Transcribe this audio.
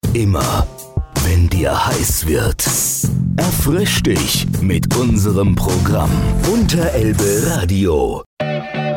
Immer, wenn dir heiß wird. Erfrisch dich mit unserem Programm Unterelbe Radio.